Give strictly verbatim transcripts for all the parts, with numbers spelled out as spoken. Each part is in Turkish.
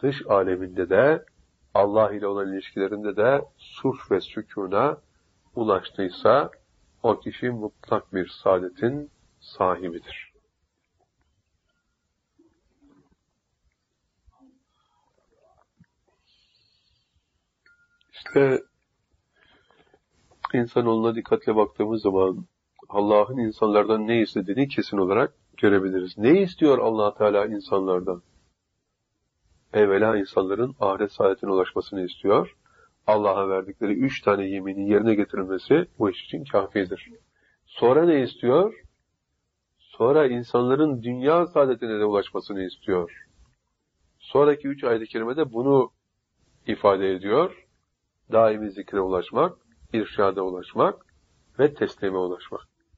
dış aleminde de, Allah ile olan ilişkilerinde de sulh ve sükûna ulaştıysa, o kişi mutlak bir saadetin sahibidir. İşte insanoğluna dikkatle baktığımız zaman Allah'ın insanlardan ne istediğini kesin olarak görebiliriz. Ne istiyor Allah Teala insanlardan? Evvela insanların ahiret saadetine ulaşmasını istiyor. Allah'a verdikleri üç tane yeminin yerine getirilmesi bu iş için kafidir. Sonra ne istiyor? Sonra insanların dünya saadetine de ulaşmasını istiyor. Sonraki üç ayet-i kerimede bunu ifade ediyor. Daimi zikre ulaşmak, irşada ulaşmak ve teslime ulaşmak.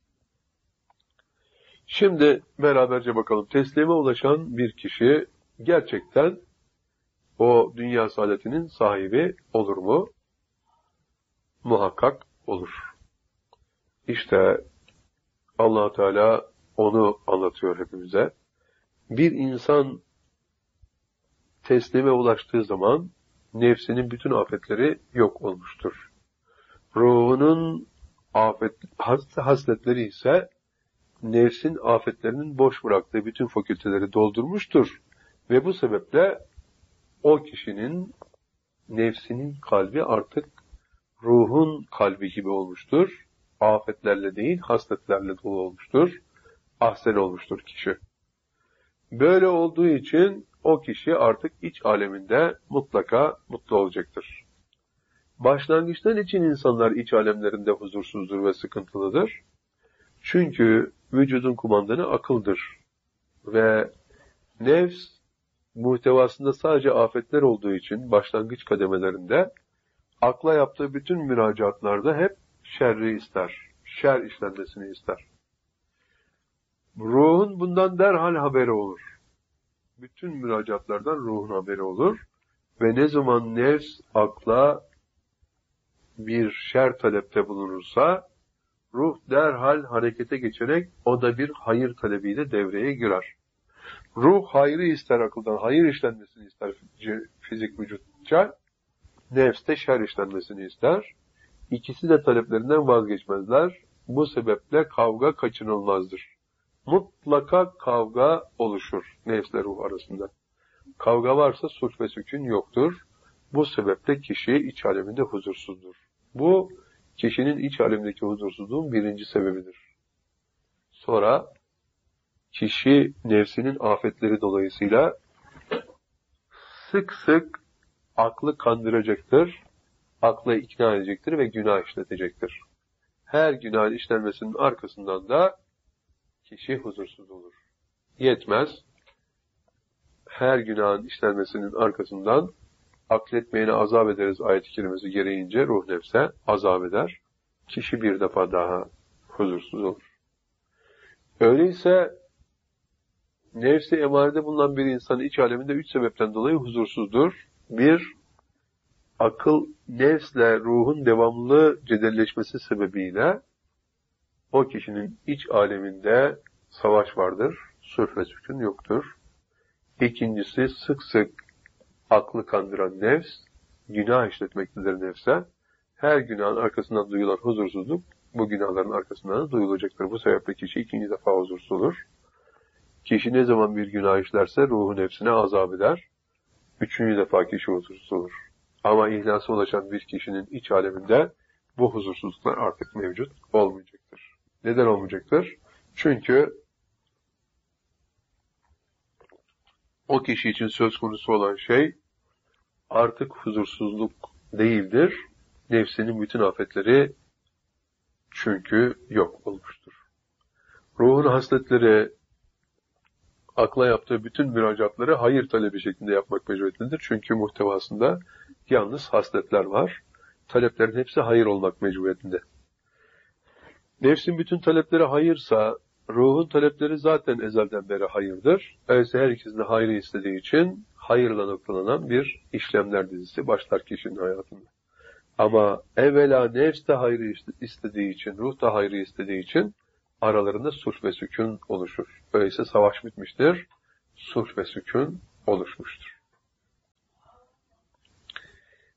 Şimdi beraberce bakalım. Teslime ulaşan bir kişi gerçekten o dünya saadetinin sahibi olur mu? Muhakkak olur. İşte Allah Teala onu anlatıyor hepimize. Bir insan teslime ulaştığı zaman nefsinin bütün afetleri yok olmuştur. Ruhunun afet, hasletleri ise nefsin afetlerinin boş bıraktığı bütün fakülteleri doldurmuştur. Ve bu sebeple o kişinin nefsinin kalbi artık ruhun kalbi gibi olmuştur. Afetlerle değil, hasletlerle dolu olmuştur. Ahsen olmuştur kişi. Böyle olduğu için o kişi artık iç aleminde mutlaka mutlu olacaktır. Başlangıçtan için insanlar iç alemlerinde huzursuzdur ve sıkıntılıdır. Çünkü vücudun kumandanı akıldır. Ve nefs muhtevasında sadece afetler olduğu için başlangıç kademelerinde akla yaptığı bütün müracaatlarda hep şerri ister. Şer işlenmesini ister. Ruhun bundan derhal haberi olur. Bütün müracaatlardan ruhun haberi olur. Ve ne zaman nefs akla bir şer talepte bulunursa ruh derhal harekete geçerek o da bir hayır talebiyle devreye girer. Ruh hayrı ister akıldan, hayır işlenmesini ister fizik vücutça, nefs de şer işlenmesini ister. İkisi de taleplerinden vazgeçmezler. Bu sebeple kavga kaçınılmazdır. Mutlaka kavga oluşur nefsle ruh arasında. Kavga varsa sulh ve sükun yoktur. Bu sebeple kişi iç aleminde huzursuzdur. Bu, kişinin iç alemdeki huzursuzluğun birinci sebebidir. Sonra, kişi nefsinin afetleri dolayısıyla sık sık aklı kandıracaktır, aklı ikna edecektir ve günah işletecektir. Her günahın işlenmesinin arkasından da kişi huzursuz olur. Yetmez, her günahın işlenmesinin arkasından akletmeyene azap ederiz ayet-i kerimesi gereğince ruh nefse azap eder. Kişi bir defa daha huzursuz olur. Öyleyse nefsi emarede bulunan bir insan iç aleminde üç sebepten dolayı huzursuzdur. Bir, akıl nefsle ruhun devamlı cedelleşmesi sebebiyle o kişinin iç aleminde savaş vardır, sulh ve sükun yoktur. İkincisi, sık sık aklı kandıran nefs, günah işletmektedir nefse. Her günahın arkasından duyulan huzursuzluk, bu günahların arkasından da duyulacaktır. Bu sebeple kişi ikinci defa huzursuz olur. Kişi ne zaman bir günah işlerse ruhu nefsine azap eder. Üçüncü defa kişi huzursuz olur. Ama ihlasa ulaşan bir kişinin iç aleminde bu huzursuzluklar artık mevcut olmayacaktır. Neden olmayacaktır? Çünkü o kişi için söz konusu olan şey artık huzursuzluk değildir. Nefsinin bütün afetleri çünkü yok olmuştur. Ruhun hasletleri, akla yaptığı bütün müracaatları hayır talebi şeklinde yapmak mecburiyetindedir. Çünkü muhtevasında yalnız hasletler var. Taleplerin hepsi hayır olmak mecburiyetinde. Nefsin bütün talepleri hayırsa, ruhun talepleri zaten ezelden beri hayırdır. Öyleyse her ikisinde hayrı istediği için hayırla noktalanan bir işlemler dizisi başlar kişinin hayatında. Ama evvela nefs de hayrı istediği için, ruh da hayrı istediği için aralarında sulh ve sükun oluşur. Öyleyse savaş bitmiştir, sulh ve sükun oluşmuştur.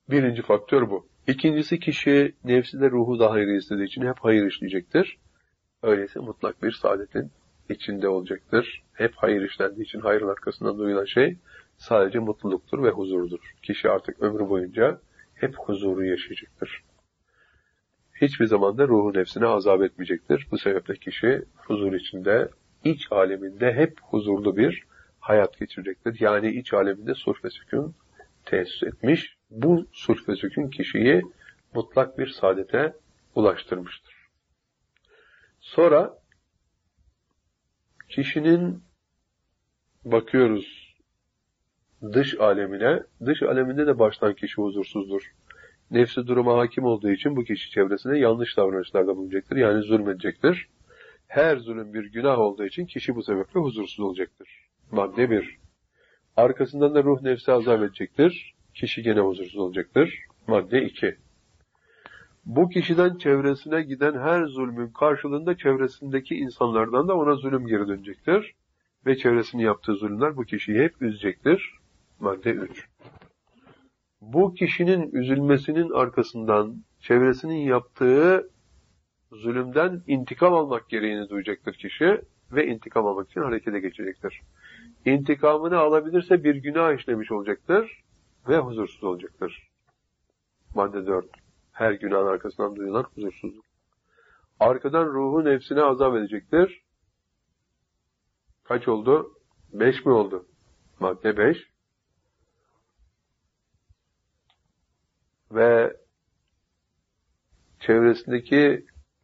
Birinci faktör bu. İkincisi, kişi nefsinde ruhu da hayrı istediği için hep hayır işleyecektir. Öyleyse mutlak bir saadetin içinde olacaktır. Hep hayır işlendiği için hayrın arkasından duyulan şey sadece mutluluktur ve huzurdur. Kişi artık ömrü boyunca hep huzuru yaşayacaktır. Hiçbir zaman da ruhu nefsine azap etmeyecektir. Bu sebeple kişi huzur içinde, iç aleminde hep huzurlu bir hayat geçirecektir. Yani iç aleminde sulh ve sükun tesis etmiş. Bu sulh ve sükun kişiyi mutlak bir saadete ulaştırmıştır. Sonra kişinin bakıyoruz dış alemine. Dış aleminde de baştan kişi huzursuzdur. Nefsi duruma hakim olduğu için bu kişi çevresine yanlış davranışlarda bulunacaktır. Yani zulmedecektir. Her zulüm bir günah olduğu için kişi bu sebeple huzursuz olacaktır. Madde bir. Arkasından da ruh nefsi azap edecektir. Kişi gene huzursuz olacaktır. Madde iki. Bu kişiden çevresine giden her zulmün karşılığında çevresindeki insanlardan da ona zulüm geri dönecektir. Ve çevresinin yaptığı zulümler bu kişiyi hep üzecektir. Madde üç. Bu kişinin üzülmesinin arkasından çevresinin yaptığı zulümden intikam almak gereğini duyacaktır kişi ve intikam almak için harekete geçecektir. İntikamını alabilirse bir günah işlemiş olacaktır ve huzursuz olacaktır. Madde dört. Her günahın arkasından duyulan huzursuzluk. Arkadan ruhu nefsine azap edecektir. Kaç oldu? Beş mi oldu? Madde beş. Ve çevresindeki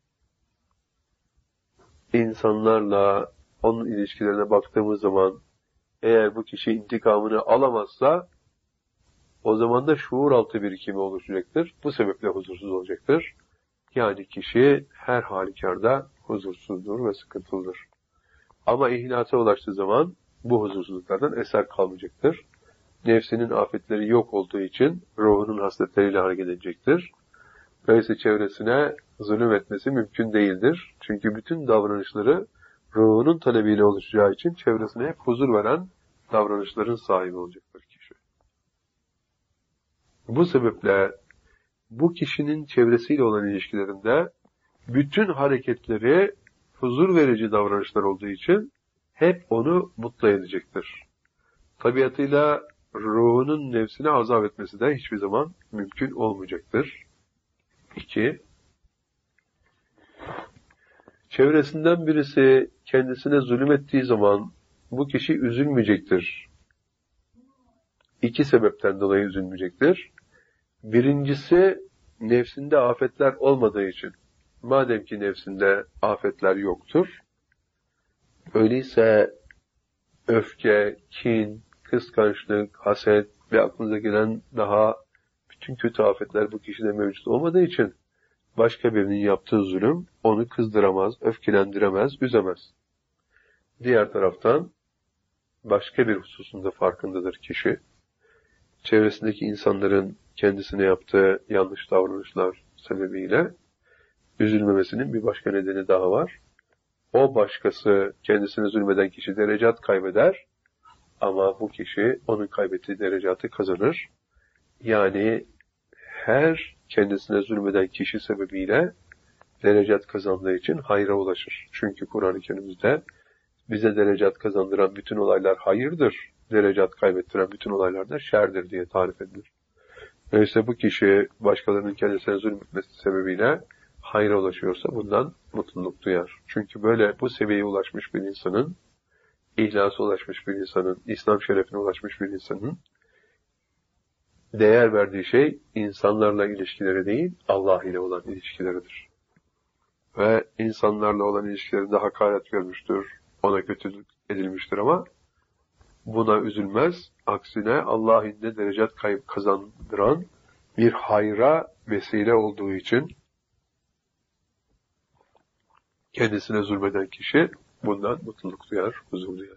insanlarla onun ilişkilerine baktığımız zaman eğer bu kişi intikamını alamazsa o zaman da şuur altı birikimi oluşacaktır. Bu sebeple huzursuz olacaktır. Yani kişi her halükarda huzursuzdur ve sıkıntılıdır. Ama ihlasa ulaştığı zaman bu huzursuzluklardan eser kalmayacaktır. Nefsinin afetleri yok olduğu için ruhunun hasletleriyle hareket edecektir. Böylece çevresine zulüm etmesi mümkün değildir. Çünkü bütün davranışları ruhunun talebiyle oluşacağı için çevresine hep huzur veren davranışların sahibi olacaktır kişi. Bu sebeple bu kişinin çevresiyle olan ilişkilerinde bütün hareketleri huzur verici davranışlar olduğu için hep onu mutlu edecektir. Tabiatıyla ruhunun nefsine azap etmesi de hiçbir zaman mümkün olmayacaktır. İki, çevresinden birisi kendisine zulüm ettiği zaman bu kişi üzülmeyecektir. İki sebepten dolayı üzülmeyecektir. Birincisi, nefsinde afetler olmadığı için. Madem ki nefsinde afetler yoktur, öyleyse öfke, kin, kıskançlık, haset ve aklınıza gelen daha bütün kötü afetler bu kişide mevcut olmadığı için başka birinin yaptığı zulüm onu kızdıramaz, öfkelendiremez, üzemez. Diğer taraftan başka bir hususunda farkındadır kişi. Çevresindeki insanların kendisine yaptığı yanlış davranışlar sebebiyle üzülmemesinin bir başka nedeni daha var. O başkası kendisine zulmeden kişi derecat kaybeder ama bu kişi onun kaybettiği derecatı kazanır. Yani her kendisine zulmeden kişi sebebiyle derecat kazandığı için hayra ulaşır. Çünkü Kur'an-ı Kerim'de bize derecat kazandıran bütün olaylar hayırdır, derecat kaybettiren bütün olaylar da şerdir diye tarif edilir. Öyleyse bu kişi başkalarının kendisine zulmetmesi sebebiyle hayra ulaşıyorsa bundan mutluluk duyar. Çünkü böyle bu seviyeye ulaşmış bir insanın, ihlasa ulaşmış bir insanın, İslam şerefine ulaşmış bir insanın değer verdiği şey insanlarla ilişkileri değil, Allah ile olan ilişkileridir. Ve insanlarla olan ilişkilerinde hakaret görmüştür, ona kötülük edilmiştir ama buna üzülmez. Aksine Allah indinde derecat kazandıran bir hayra vesile olduğu için kendisine zulmeden kişi bundan mutluluk duyar, huzur duyar.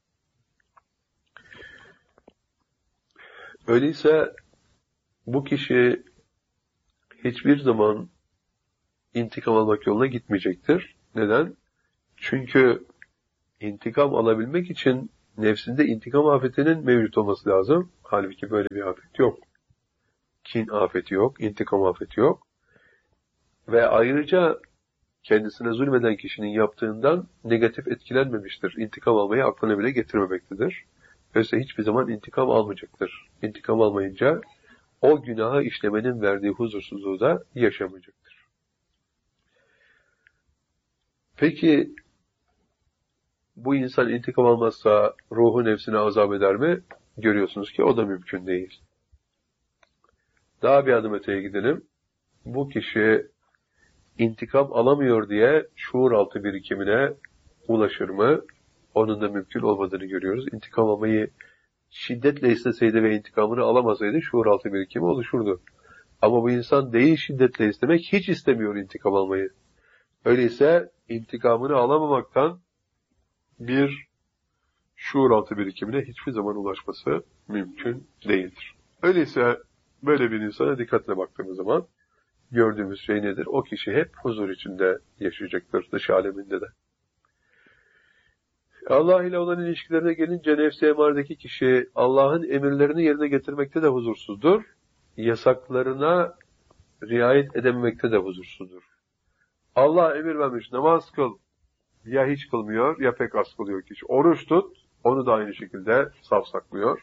Öyleyse bu kişi hiçbir zaman intikam almak yoluna gitmeyecektir. Neden? Çünkü intikam alabilmek için nefsinde intikam afetinin mevcut olması lazım. Halbuki böyle bir afet yok. kin afeti yok, intikam afeti yok. Ve ayrıca kendisine zulmeden kişinin yaptığından negatif etkilenmemiştir. İntikam almayı aklına bile getirmemektedir. Dolayısıyla hiçbir zaman intikam almayacaktır. İntikam almayınca o günahı işlemenin verdiği huzursuzluğu da yaşamayacaktır. Peki bu insan intikam almazsa ruhu nefsine azap eder mi? Görüyorsunuz ki o da mümkün değil. Daha bir adım öteye gidelim. Bu kişi intikam alamıyor diye şuur altı birikimine ulaşır mı? Onun da mümkün olmadığını görüyoruz. İntikam almayı şiddetle isteseydi ve intikamını alamasaydı şuur altı birikimi oluşurdu. Ama bu insan değil şiddetle istemek, hiç istemiyor intikam almayı. Öyleyse intikamını alamamaktan bir şuur altı birikimine hiçbir zaman ulaşması mümkün değildir. Öyleyse böyle bir insana dikkatle baktığımız zaman gördüğümüz şey nedir? O kişi hep huzur içinde yaşayacaktır, dış aleminde de. Allah ile olan ilişkilerine gelince nefs-i emaredeki kişi Allah'ın emirlerini yerine getirmekte de huzursuzdur. Yasaklarına riayet edememekte de huzursuzdur. Allah emir vermiş, namaz kıl. Ya hiç kılmıyor ya pek az kılıyor kişi. Oruç tut, onu da aynı şekilde savsaklıyor.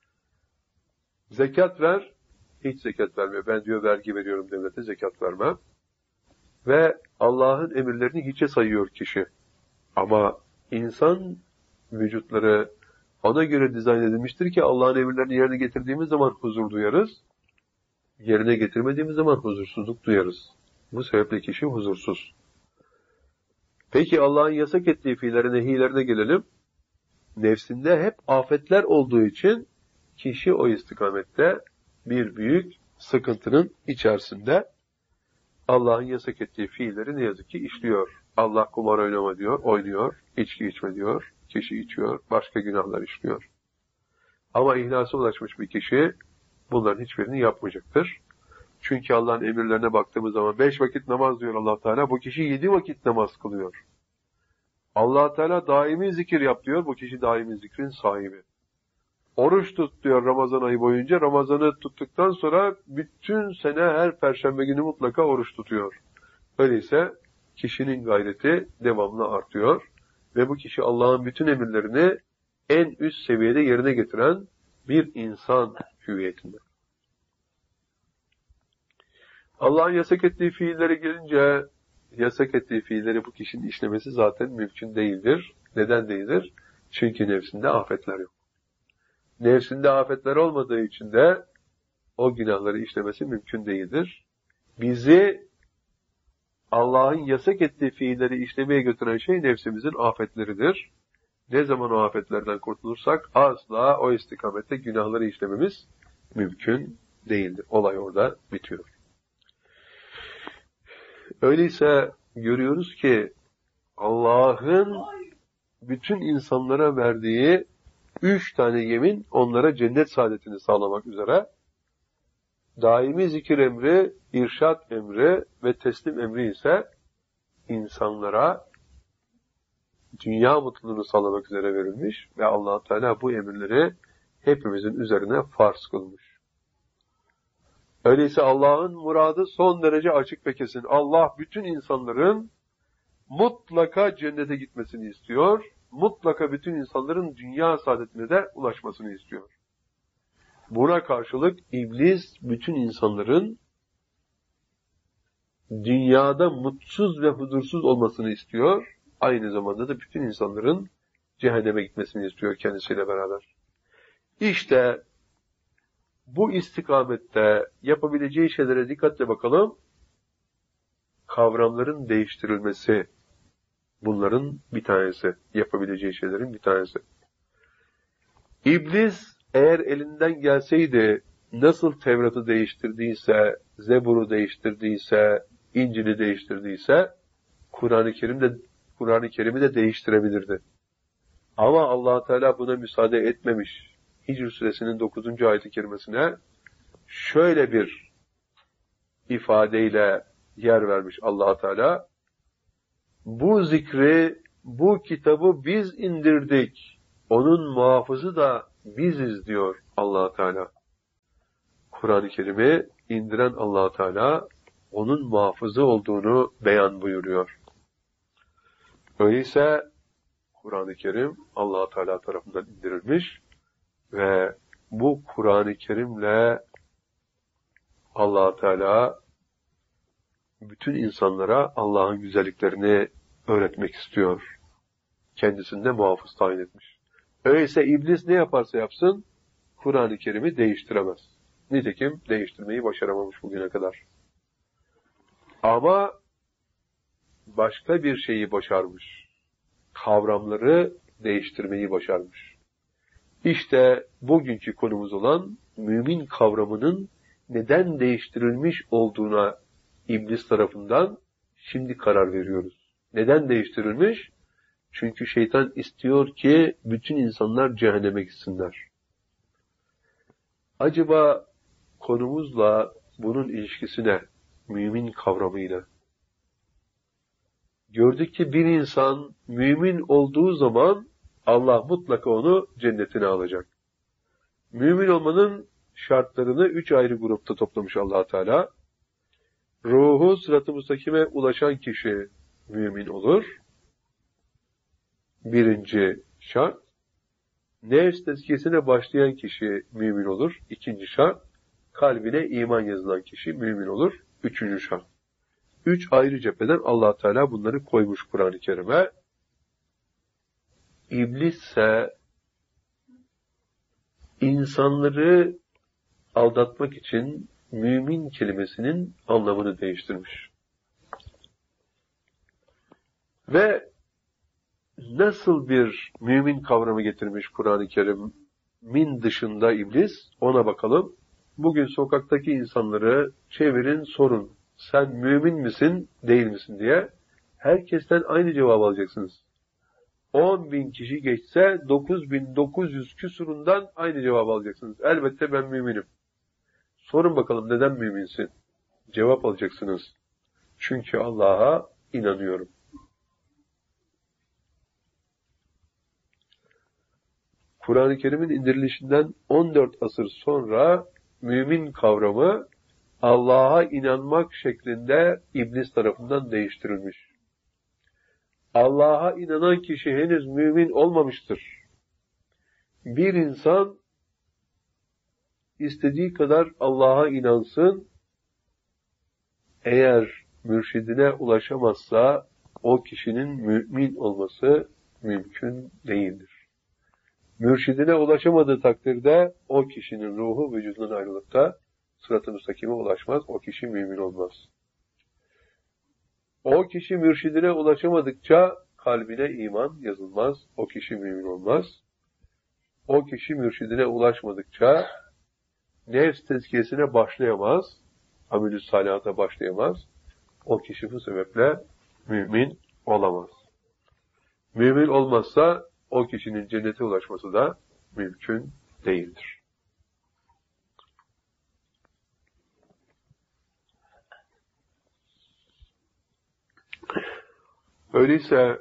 Zekat ver, hiç zekat vermiyor. Ben diyor vergi veriyorum devlete, zekat vermem. Ve Allah'ın emirlerini hiçe sayıyor kişi. Ama insan vücutları ona göre dizayn edilmiştir ki Allah'ın emirlerini yerine getirdiğimiz zaman huzur duyarız. Yerine getirmediğimiz zaman huzursuzluk duyarız. Bu sebeple kişi huzursuz. Peki Allah'ın yasak ettiği fiillerine, nehilerine gelelim. Nefsinde hep afetler olduğu için kişi o istikamette bir büyük sıkıntının içerisinde Allah'ın yasak ettiği fiilleri ne yazık ki işliyor. Allah kumar oynama diyor, oynuyor. İçki içme diyor, kişi içiyor. Başka günahlar işliyor. Ama ihlasa ulaşmış bir kişi bunların hiçbirini yapmayacaktır. Çünkü Allah'ın emirlerine baktığımız zaman beş vakit namaz diyor Allah Teala. Bu kişi yedi vakit namaz kılıyor. Allah Teala daimi zikir yap diyor. Bu kişi daimi zikrin sahibi. Oruç tut diyor Ramazan ayı boyunca. Ramazan'ı tuttuktan sonra bütün sene her perşembe günü mutlaka oruç tutuyor. Öyleyse kişinin gayreti devamlı artıyor. Ve bu kişi Allah'ın bütün emirlerini en üst seviyede yerine getiren bir insan hüviyetinde. Allah'ın yasak ettiği fiillere gelince, yasak ettiği fiilleri bu kişinin işlemesi zaten mümkün değildir. Neden değildir? Çünkü nefsinde afetler yok. Nefsinde afetler olmadığı için de o günahları işlemesi mümkün değildir. Bizi Allah'ın yasak ettiği fiilleri işlemeye götüren şey nefsimizin afetleridir. Ne zaman o afetlerden kurtulursak asla o istikamette günahları işlememiz mümkün değildir. Olay orada bitiyor. Öyleyse görüyoruz ki Allah'ın bütün insanlara verdiği üç tane yemin onlara cennet saadetini sağlamak üzere daimi zikir emri, irşat emri ve teslim emri ise insanlara dünya mutluluğunu sağlamak üzere verilmiş ve Allah Teala bu emirleri hepimizin üzerine farz kılmış. Öyleyse Allah'ın muradı son derece açık ve kesin. Allah bütün insanların mutlaka cennete gitmesini istiyor. Mutlaka bütün insanların dünya saadetine de ulaşmasını istiyor. Buna karşılık iblis bütün insanların dünyada mutsuz ve huzursuz olmasını istiyor. Aynı zamanda da bütün insanların cehenneme gitmesini istiyor kendisiyle beraber. İşte bu istikamette yapabileceği şeylere dikkatle bakalım. Kavramların değiştirilmesi bunların bir tanesi. Yapabileceği şeylerin bir tanesi. İblis eğer elinden gelseydi nasıl Tevrat'ı değiştirdiyse, Zebur'u değiştirdiyse, İncil'i değiştirdiyse Kur'an-ı Kerim'de Kur'an-ı Kerim'i de değiştirebilirdi. Ama Allah Teala buna müsaade etmemiş. Hicr suresinin dokuzuncu ayet-i kerimesine şöyle bir ifadeyle yer vermiş Allah Teala. Bu zikri, bu kitabı biz indirdik. Onun muhafızı da biziz diyor Allah Teala. Kur'an-ı Kerim'i indiren Allah Teala onun muhafızı olduğunu beyan buyuruyor. Öyleyse Kur'an-ı Kerim Allah Teala tarafından indirilmiş ve bu Kur'an-ı Kerim'le Allah Teala bütün insanlara Allah'ın güzelliklerini öğretmek istiyor. Kendisinde muhafız tayin etmiş. Öyleyse iblis ne yaparsa yapsın Kur'an-ı Kerim'i değiştiremez. Nitekim değiştirmeyi başaramamış bugüne kadar. Ama başka bir şeyi başarmış. Kavramları değiştirmeyi başarmış. İşte bugünkü konumuz olan mümin kavramının neden değiştirilmiş olduğuna iblis tarafından şimdi karar veriyoruz. Neden değiştirilmiş? Çünkü şeytan istiyor ki bütün insanlar cehenneme gitsinler. Acaba konumuzla bunun ilişkisi ne? Mümin kavramıyla. Gördük ki bir insan mümin olduğu zaman Allah mutlaka onu cennetine alacak. Mümin olmanın şartlarını üç ayrı grupta toplamış Allah Teala. Ruhu sırat-ı müstakime ulaşan kişi mümin olur. Birinci şart. Nefs tezkiyesine başlayan kişi mümin olur. İkinci şart. Kalbine iman yazılan kişi mümin olur. Üçüncü şart. Üç ayrı cepheden Allah Teala bunları koymuş Kur'an-ı Kerim'e. İblis ise insanları aldatmak için mümin kelimesinin anlamını değiştirmiş. Ve nasıl bir mümin kavramı getirmiş Kur'an-ı Kerim'in dışında iblis, ona bakalım. Bugün sokaktaki insanları çevirin, sorun. Sen mümin misin, değil misin diye. Herkesten aynı cevap alacaksınız. on bin kişi geçse dokuz bin dokuz yüz küsurundan aynı cevap alacaksınız. Elbette ben müminim. Sorun bakalım neden müminsin? Cevap alacaksınız. Çünkü Allah'a inanıyorum. Kur'an-ı Kerim'in indirilişinden on dört asır sonra mümin kavramı Allah'a inanmak şeklinde iblis tarafından değiştirilmiş. Allah'a inanan kişi henüz mümin olmamıştır. Bir insan istediği kadar Allah'a inansın, eğer mürşidine ulaşamazsa o kişinin mümin olması mümkün değildir. Mürşidine ulaşamadığı takdirde o kişinin ruhu vücudundan ayrılıp da sırat-ı müstakime ulaşmaz, o kişi mümin olmaz. O kişi mürşidine ulaşamadıkça kalbine iman yazılmaz, o kişi mümin olmaz. O kişi mürşidine ulaşmadıkça nefs tezkiyesine başlayamaz, amel-i salihata başlayamaz. O kişi bu sebeple mümin olamaz. Mümin olmazsa o kişinin cennete ulaşması da mümkün değildir. Öyleyse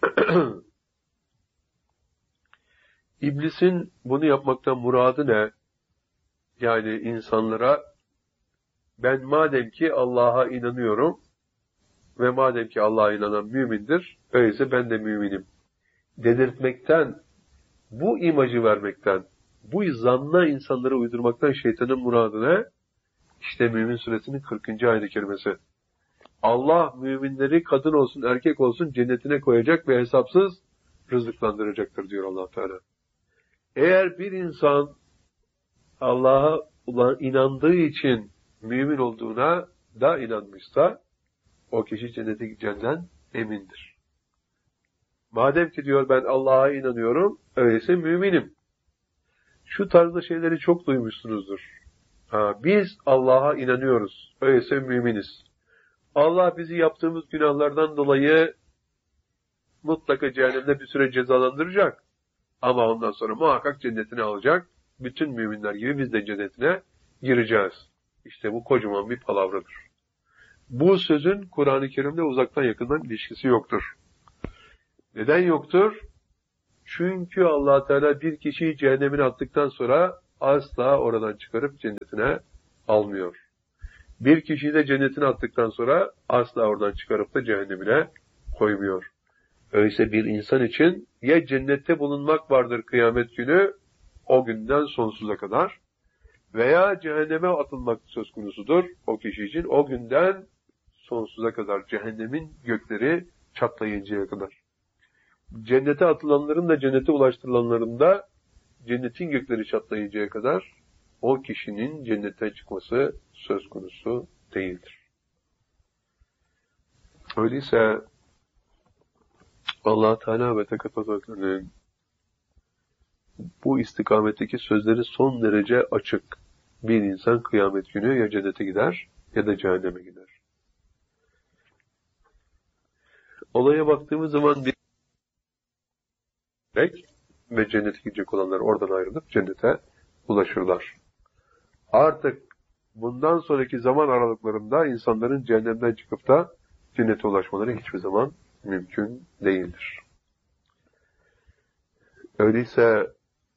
İblisin bunu yapmaktan muradı ne? Yani insanlara ben madem ki Allah'a inanıyorum ve madem ki Allah'a inanan mümindir, öyleyse ben de müminim dedirtmekten, bu imajı vermekten, bu zanna insanları uydurmaktan şeytanın muradı ne? İşte Mümin Suresinin kırkıncı ayet-i kerimesi. Allah müminleri kadın olsun erkek olsun cennetine koyacak ve hesapsız rızıklandıracaktır diyor Allah Teala. Eğer bir insan Allah'a inandığı için mümin olduğuna da inanmışsa o kişi cennete gideceğinden emindir. Madem ki diyor ben Allah'a inanıyorum, öyleyse müminim. Şu tarzda şeyleri çok duymuşsunuzdur. Ha, biz Allah'a inanıyoruz, öyleyse müminiz. Allah bizi yaptığımız günahlardan dolayı mutlaka cehennemde bir süre cezalandıracak. Ama ondan sonra muhakkak cennetine alacak. Bütün müminler gibi biz de cennetine gireceğiz. İşte bu kocaman bir palavradır. Bu sözün Kur'an-ı Kerim'de uzaktan yakından ilişkisi yoktur. Neden yoktur? Çünkü Allah Teala bir kişiyi cehennemine attıktan sonra asla oradan çıkarıp cennetine almıyor. Bir kişiyi de cennetine attıktan sonra asla oradan çıkarıp da cehennemine koymuyor. Öyleyse bir insan için ya cennette bulunmak vardır kıyamet günü, o günden sonsuza kadar, veya cehenneme atılmak söz konusudur o kişi için, o günden sonsuza kadar, cehennemin gökleri çatlayıncaya kadar. Cennete atılanların da cennete ulaştırılanların da cennetin gökleri çatlayıncaya kadar o kişinin cennetten çıkması söz konusu değildir. Öyleyse Allah Teala ve Tekadüs'ün bu istikametteki sözleri son derece açık. Bir insan kıyamet günü ya cennete gider ya da cehenneme gider. Olaya baktığımız zaman bir ve cennete gidecek olanlar oradan ayrılıp cennete ulaşırlar. Artık bundan sonraki zaman aralıklarında insanların cehennemden çıkıp da cennete ulaşmaları hiçbir zaman mümkün değildir. Öyleyse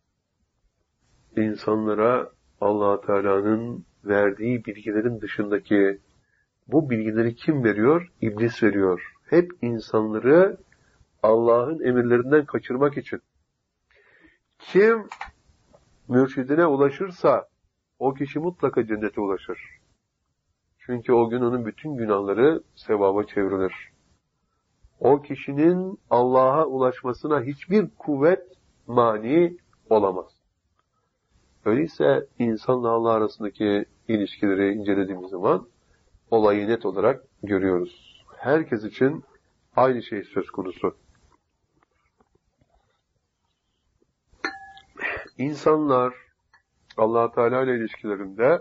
insanlara Allah Teala'nın verdiği bilgilerin dışındaki bu bilgileri kim veriyor? İblis veriyor. Hep insanları Allah'ın emirlerinden kaçırmak için. Kim mürşidine ulaşırsa o kişi mutlaka cennete ulaşır. Çünkü o gün onun bütün günahları sevaba çevrilir. O kişinin Allah'a ulaşmasına hiçbir kuvvet mani olamaz. Öyleyse insanla Allah arasındaki ilişkileri incelediğimiz zaman olayı net olarak görüyoruz. Herkes için aynı şey söz konusu. İnsanlar Allah Teala ile ilişkilerinde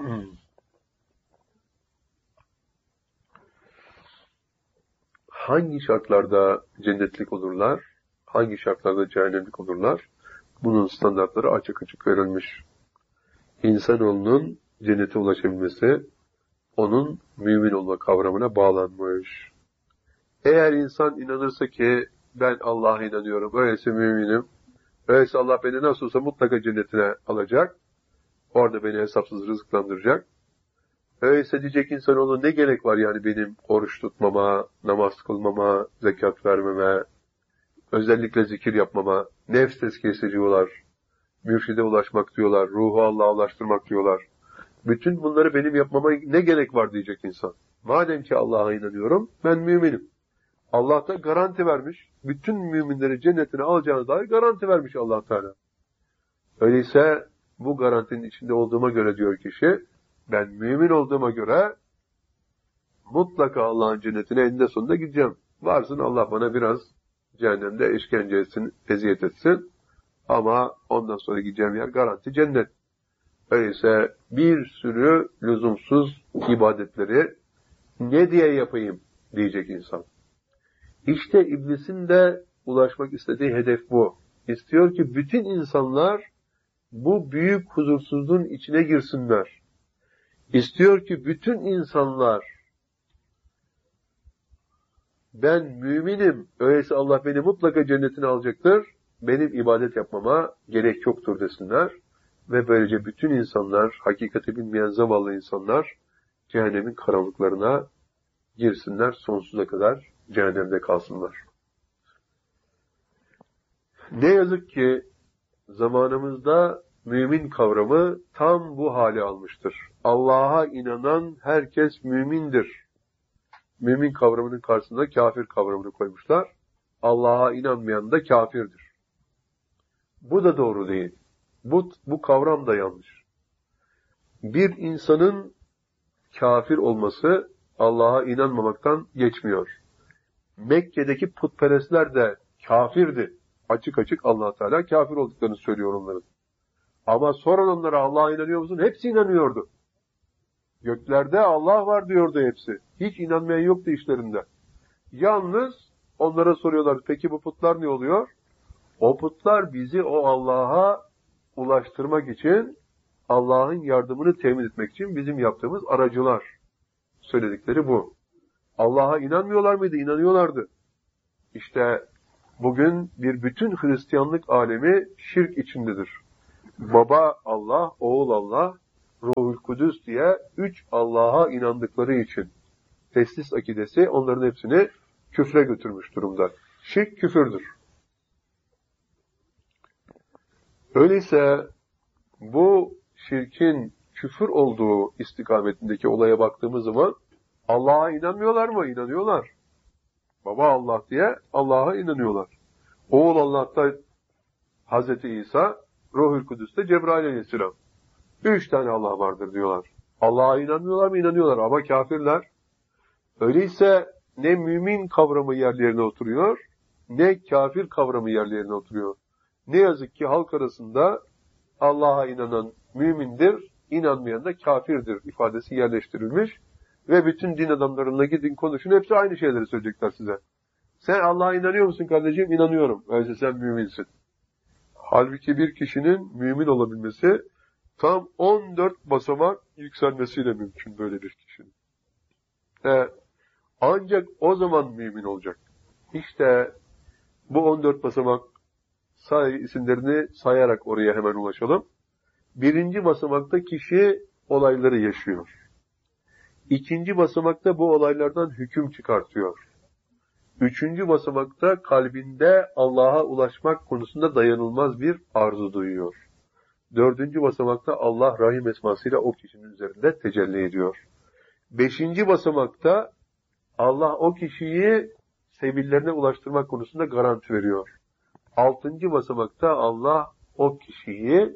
hangi şartlarda cennetlik olurlar, hangi şartlarda cehennemlik olurlar? Bunun standartları açık açık verilmiş. İnsanoğlunun cennete ulaşabilmesi, onun mümin olma kavramına bağlanmış. Eğer insan inanırsa ki ben Allah'a inanıyorum, öyleyse müminim, öyleyse Allah beni nasıl olsa mutlaka cennetine alacak, orada beni hesapsız rızıklandıracak. Öyleyse diyecek insanoğlu ne gerek var yani benim oruç tutmama, namaz kılmama, zekat vermeme, özellikle zikir yapmama, nefs tezkiyesi diyorlar, mürşide ulaşmak diyorlar, ruhu Allah'a ulaştırmak diyorlar. Bütün bunları benim yapmama ne gerek var diyecek insan. Madem ki Allah'a inanıyorum, ben müminim. Allah da garanti vermiş, bütün müminleri cennetine alacağına dair garanti vermiş Allah Teala. Öyleyse bu garantinin içinde olduğuma göre diyor kişi, ben mümin olduğuma göre mutlaka Allah'ın cennetine eninde sonunda gideceğim. Varsın Allah bana biraz cehennemde işkence etsin, eziyet etsin. Ama ondan sonra gideceğim yer garanti cennet. Öyleyse bir sürü lüzumsuz ibadetleri ne diye yapayım diyecek insan. İşte iblisin de ulaşmak istediği hedef bu. İstiyor ki bütün insanlar bu büyük huzursuzluğun içine girsinler. İstiyor ki bütün insanlar ben müminim, öyleyse Allah beni mutlaka cennetine alacaktır, benim ibadet yapmama gerek yoktur desinler. Ve böylece bütün insanlar, hakikati bilmeyen zavallı insanlar cehennemin karanlıklarına girsinler, sonsuza kadar cehennemde kalsınlar. Ne yazık ki zamanımızda mümin kavramı tam bu hale almıştır. Allah'a inanan herkes mümindir. Mümin kavramının karşısında kafir kavramını koymuşlar. Allah'a inanmayan da kafirdir. Bu da doğru değil. Bu, bu kavram da yanlış. Bir insanın kafir olması Allah'a inanmamaktan geçmiyor. Mekke'deki putperestler de kafirdi. Açık açık Allah Teala kafir olduklarını söylüyor onların. Ama soran onlara Allah'a inanıyor musun? Hepsi inanıyordu. Göklerde Allah var diyordu hepsi. Hiç inanmayan yoktu işlerinde. Yalnız onlara soruyorlar, peki bu putlar ne oluyor? O putlar bizi o Allah'a ulaştırmak için, Allah'ın yardımını temin etmek için bizim yaptığımız aracılar. Söyledikleri bu. Allah'a inanmıyorlar mıydı? İnanıyorlardı. İşte bugün bir bütün Hristiyanlık alemi şirk içindedir. Baba Allah, oğul Allah, Ruhul Kudüs diye üç Allah'a inandıkları için teslis akidesi onların hepsini küfre götürmüş durumda. Şirk küfürdür. Öyleyse bu şirkin küfür olduğu istikametindeki olaya baktığımız zaman Allah'a inanmıyorlar mı? İnanıyorlar. Baba Allah diye Allah'a inanıyorlar. Oğul Allah'ta Hazreti İsa, Ruhul Kudüs'te Cebrail Aleyhisselam. Üç tane Allah vardır diyorlar. Allah'a inanmıyorlar mı? İnanıyorlar ama kafirler. Öyleyse ne mümin kavramı yerlerine oturuyor, ne kafir kavramı yerlerine oturuyor. Ne yazık ki halk arasında Allah'a inanan mümindir, inanmayan da kafirdir ifadesi yerleştirilmiş ve bütün din adamlarına gidin konuşun, hepsi aynı şeyleri söyleyecekler size. Sen Allah'a inanıyor musun kardeşim? İnanıyorum. Öyleyse sen müminsin. Halbuki bir kişinin mümin olabilmesi tam on dört basamak yükselmesiyle mümkün böyle bir kişinin. E, ancak o zaman mümin olacak. İşte bu on dört basamak say isimlerini sayarak oraya hemen ulaşalım. Birinci basamakta kişi olayları yaşıyor. İkinci basamakta bu olaylardan hüküm çıkartıyor. Üçüncü basamakta kalbinde Allah'a ulaşmak konusunda dayanılmaz bir arzu duyuyor. Dördüncü basamakta Allah Rahim esmasıyla o kişinin üzerinde tecelli ediyor. Beşinci basamakta Allah o kişiyi sebillerine ulaştırmak konusunda garanti veriyor. Altıncı basamakta Allah o kişiyi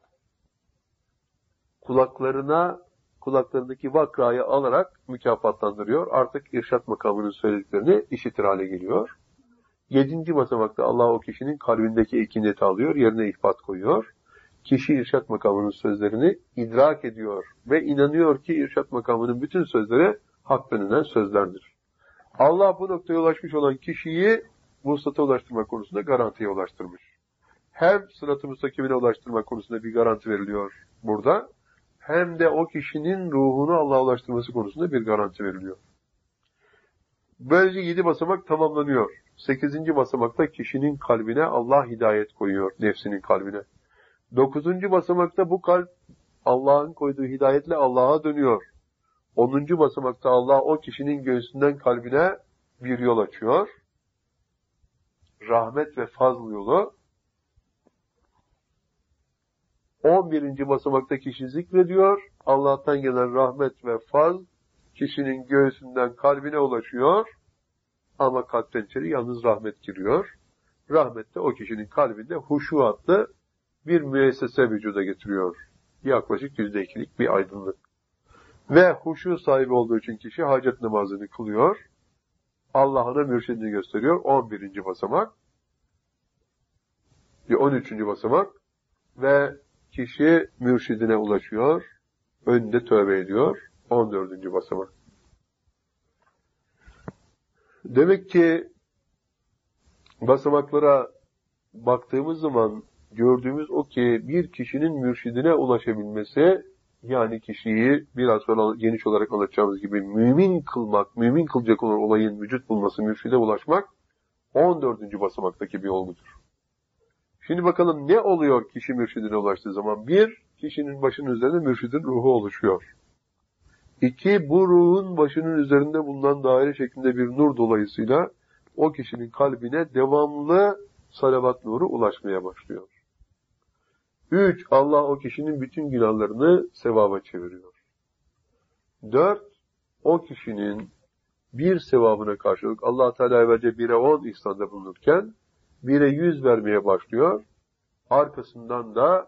kulaklarına, kulaklarındaki vakrayı alarak mükafatlandırıyor. Artık irşat makamının söylediklerini işitir hale geliyor. Yedinci basamakta Allah o kişinin kalbindeki ikiniyeti alıyor, yerine ihbat koyuyor. Kişi irşat makamının sözlerini idrak ediyor ve inanıyor ki irşat makamının bütün sözleri haktan inen sözlerdir. Allah bu noktaya ulaşmış olan kişiyi vuslata ulaştırmak konusunda garantiye ulaştırmış. Hem sırat-ı müstakimine ulaştırmak konusunda bir garanti veriliyor burada, hem de o kişinin ruhunu Allah'a ulaştırması konusunda bir garanti veriliyor. Böylece yedi basamak tamamlanıyor. Sekizinci basamakta kişinin kalbine Allah hidayet koyuyor, nefsinin kalbine. Dokuzuncu basamakta bu kalp Allah'ın koyduğu hidayetle Allah'a dönüyor. Onuncu basamakta Allah o kişinin göğsünden kalbine bir yol açıyor. Rahmet ve fazl yolu. On birinci basamakta kişi zikrediyor. Allah'tan gelen rahmet ve fazl kişinin göğsünden kalbine ulaşıyor. Ama kalpten içeri yalnız rahmet giriyor. Rahmet de o kişinin kalbinde huşu adlı bir müessese vücuda getiriyor. Yaklaşık yüzde ikilik bir aydınlık. Ve huşu sahibi olduğu için kişi hacet namazını kılıyor. Allah'ına mürşidini gösteriyor. on birinci basamak. Bir on üçüncü basamak. Ve kişi mürşidine ulaşıyor. Önünde tövbe ediyor. on dördüncü basamak. Demek ki basamaklara baktığımız zaman gördüğümüz o ki bir kişinin mürşidine ulaşabilmesi, yani kişiyi biraz sonra geniş olarak anlatacağımız gibi mümin kılmak, mümin kılacak olan olayın vücut bulması, mürşide ulaşmak on dördüncü basamaktaki bir olgudur. Şimdi bakalım ne oluyor kişi mürşidine ulaştığı zaman? Bir, kişinin başının üzerinde mürşidin ruhu oluşuyor. İki, bu ruhun başının üzerinde bulunan daire şeklinde bir nur dolayısıyla o kişinin kalbine devamlı salavat nuru ulaşmaya başlıyor. Üç, Allah o kişinin bütün günahlarını sevaba çeviriyor. Dört, o kişinin bir sevabına karşılık Allah Teala evvelce bire on ihsanda bulunurken bire yüz vermeye başlıyor. Arkasından da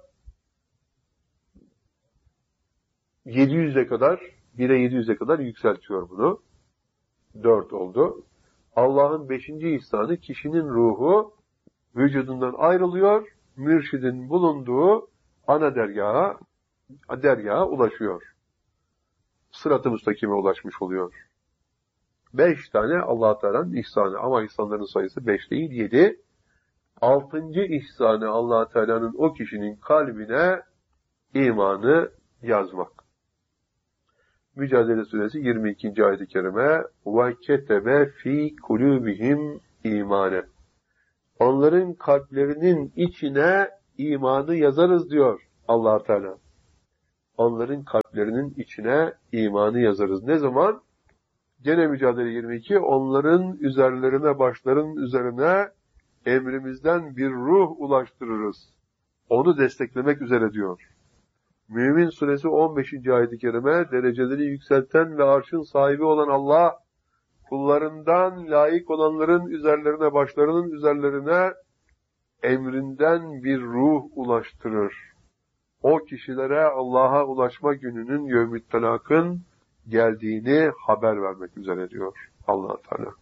yedi yüze kadar, bire yedi yüze kadar yükseltiyor bunu. Dört oldu. Allah'ın beşinci ihsanı kişinin ruhu vücudundan ayrılıyor, mürşidin bulunduğu ana dergaha, dergaha ulaşıyor. Sırat-ı müstakime ulaşmış oluyor. Beş tane Allah Teala'nın ihsanı, ama ihsanların sayısı beş değil, yedi. Altıncı ihsanı Allah Teala'nın o kişinin kalbine imanı yazmak. Mücadele Suresi yirmi ikinci ayet-i kerime ve ketebe fi kulubihim imane. Onların kalplerinin içine imanı yazarız diyor Allah Teala. onların kalplerinin içine imanı yazarız. Ne zaman? Gene Mücadele yirmi iki, onların üzerlerine, başların üzerine emrimizden bir ruh ulaştırırız. Onu desteklemek üzere diyor. Mümin suresi on beşinci ayet-i kerime, dereceleri yükselten ve arşın sahibi olan Allah, kullarından layık olanların üzerlerine, başlarının üzerlerine emrinden bir ruh ulaştırır. O kişilere Allah'a ulaşma gününün, yevmü't telakın geldiğini haber vermek üzere diyor Allah Teala.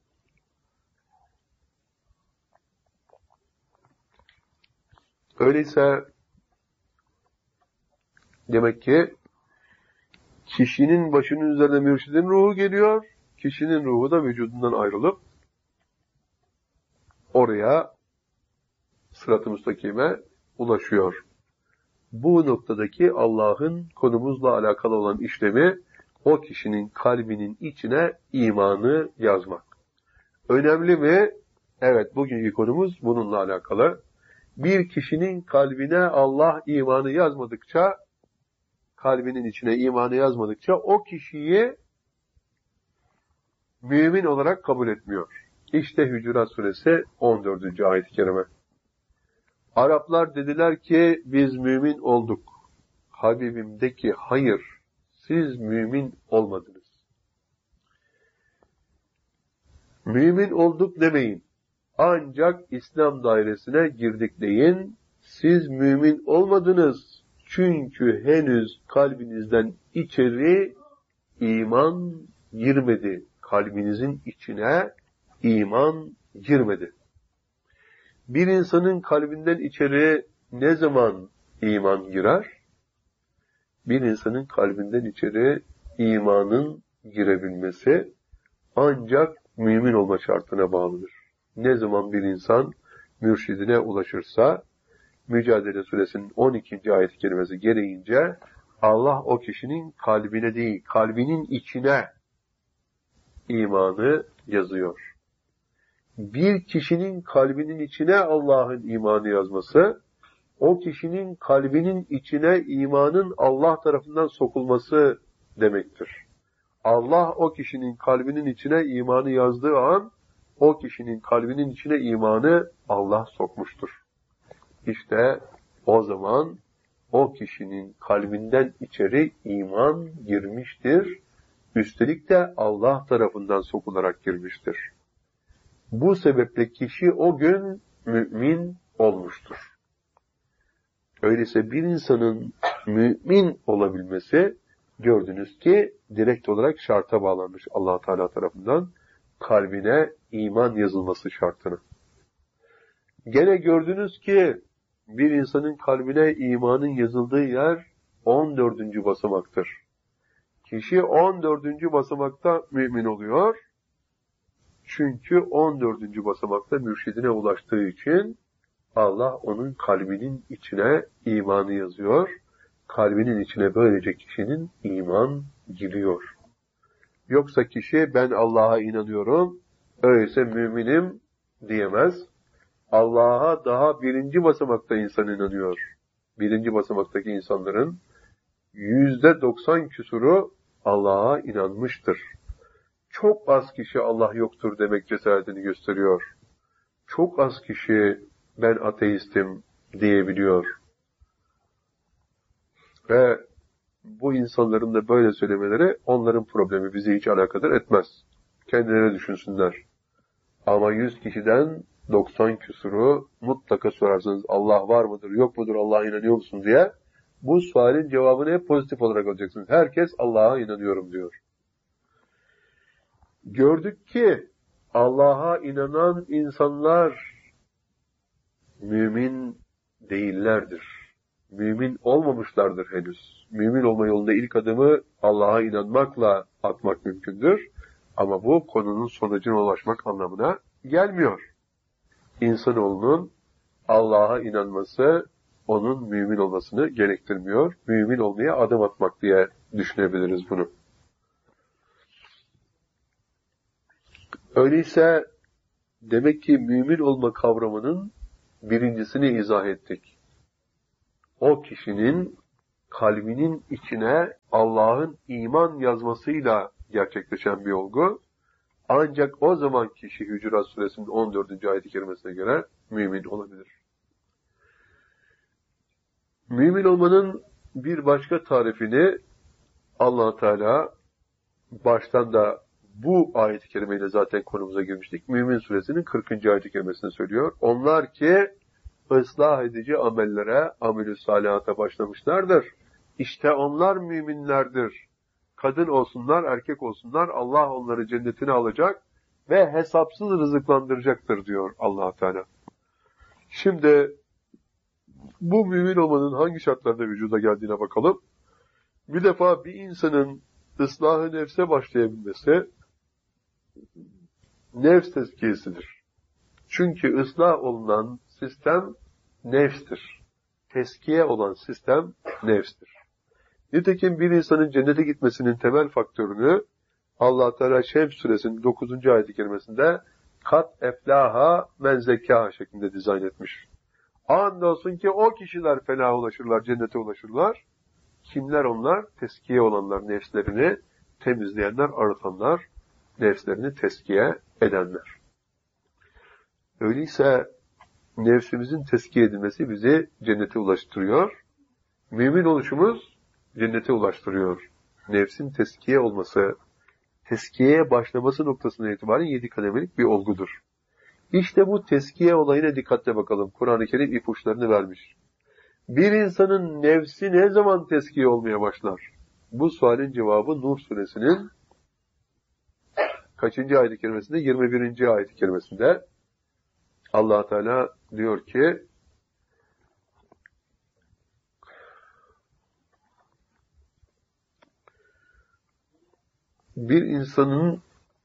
Öyleyse demek ki kişinin başının üzerine mürşidin ruhu geliyor, kişinin ruhu da vücudundan ayrılıp oraya sırat-ı müstakime ulaşıyor. Bu noktadaki Allah'ın konumuzla alakalı olan işlemi, o kişinin kalbinin içine imanı yazmak. Önemli mi? Evet, bugünkü konumuz bununla alakalı. Bir kişinin kalbine Allah imanı yazmadıkça, kalbinin içine imanı yazmadıkça o kişiyi mümin olarak kabul etmiyor. İşte Hücurat suresi on dördüncü ayet-i kerime. Araplar dediler ki biz mümin olduk. Habibim de ki hayır, siz mümin olmadınız. Mümin olduk demeyin. Ancak İslam dairesine girdik deyin. Siz mümin olmadınız. Çünkü henüz kalbinizden içeri iman girmedi. Kalbinizin içine iman girmedi. Bir insanın kalbinden içeri ne zaman iman girer? Bir insanın kalbinden içeri imanın girebilmesi ancak mümin olma şartına bağlıdır. Ne zaman bir insan mürşidine ulaşırsa, Mücadele suresinin on ikinci ayet-i kerimesi gereğince Allah o kişinin kalbine değil, kalbinin içine imanı yazıyor. Bir kişinin kalbinin içine Allah'ın imanı yazması, o kişinin kalbinin içine imanın Allah tarafından sokulması demektir. Allah o kişinin kalbinin içine imanı yazdığı an, o kişinin kalbinin içine imanı Allah sokmuştur. İşte o zaman o kişinin kalbinden içeri iman girmiştir. Üstelik de Allah tarafından sokularak girmiştir. Bu sebeple kişi o gün mümin olmuştur. Öyleyse bir insanın mümin olabilmesi, gördünüz ki direkt olarak şarta bağlanmış Allah Teala tarafından, kalbine iman yazılması şartına. Gene gördünüz ki bir insanın kalbine imanın yazıldığı yer on dördüncü basamaktır. Kişi on dördüncü basamakta mümin oluyor. Çünkü on dördüncü basamakta mürşidine ulaştığı için Allah onun kalbinin içine imanı yazıyor. Kalbinin içine böylece kişinin iman giriyor. Yoksa kişi ben Allah'a inanıyorum, öyleyse müminim diyemez. Allah'a daha birinci basamakta insan inanıyor. Birinci basamaktaki insanların yüzde doksan küsuru Allah'a inanmıştır. Çok az kişi Allah yoktur demek cesaretini gösteriyor. Çok az kişi ben ateistim diyebiliyor. Ve bu insanların da böyle söylemeleri onların problemi, bizi hiç alakadar etmez. Kendileri düşünsünler. Ama yüz kişiden doksan küsuru mutlaka sorarsanız Allah var mıdır, yok mudur, Allah'a inanıyor musun diye bu sualin cevabını hep pozitif olarak alacaksınız. Herkes Allah'a inanıyorum diyor. Gördük ki Allah'a inanan insanlar mümin değillerdir. Mümin olmamışlardır henüz. Mümin olma yolunda ilk adımı Allah'a inanmakla atmak mümkündür. Ama bu konunun sonucuna ulaşmak anlamına gelmiyor. İnsanoğlunun Allah'a inanması onun mümin olmasını gerektirmiyor. Mümin olmaya adım atmak diye düşünebiliriz bunu. Öyleyse demek ki mümin olma kavramının birincisini izah ettik. O kişinin kalbinin içine Allah'ın iman yazmasıyla gerçekleşen bir olgu. Ancak o zaman kişi Hücurat Suresinin on dördüncü ayet-i kerimesine göre mümin olabilir. Mümin olmanın bir başka tarifini Allah Teala baştan da bu ayet-i kerimeyle zaten konumuza girmiştik. Mümin Suresinin kırkıncı ayet-i kerimesinde söylüyor. Onlar ki ıslah edici amellere, amelü salihata başlamışlardır. İşte onlar müminlerdir. Kadın olsunlar, erkek olsunlar, Allah onları cennetine alacak ve hesapsız rızıklandıracaktır diyor Allah Teala. Şimdi bu mümin olmanın hangi şartlarda vücuda geldiğine bakalım. Bir defa bir insanın ıslah-ı nefse başlayabilmesi nefs tezkiyesidir. Çünkü ıslah olunan sistem nefstir. Teskiye olan sistem nefstir. Nitekim bir insanın cennete gitmesinin temel faktörünü Allah Teala Şems Suresinin dokuzuncu ayet-i kerimesinde kat eflaha men zekâ şeklinde dizayn etmiş. Andolsun ki o kişiler felaha ulaşırlar, cennete ulaşırlar. Kimler onlar? Teskiye olanlar, nefslerini temizleyenler, arıtanlar, nefslerini teskiye edenler. Öyleyse nefsimizin teskiye edilmesi bizi cennete ulaştırıyor. Mümin oluşumuz cennete ulaştırıyor. Nefsin teskiye olması, teskiyeye başlaması noktasından itibaren yedi kademelik bir olgudur. İşte bu teskiye olayına dikkatle bakalım. Kur'an-ı Kerim ipuçlarını vermiş. Bir insanın nefsi ne zaman teskiye olmaya başlar? Bu sualin cevabı Nur Suresinin kaçıncı ayet-i kerimesinde? yirmi birinci ayet-i kerimesinde. Allah Teala diyor ki bir insanın